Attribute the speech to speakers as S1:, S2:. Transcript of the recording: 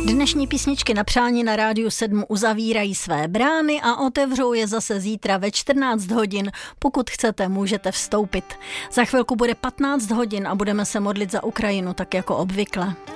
S1: Dnešní písničky na přání na Rádiu 7 uzavírají své brány a otevřou je zase zítra ve 14 hodin. Pokud chcete, můžete vstoupit. Za chvilku bude 15 hodin a budeme se modlit za Ukrajinu, tak jako obvykle.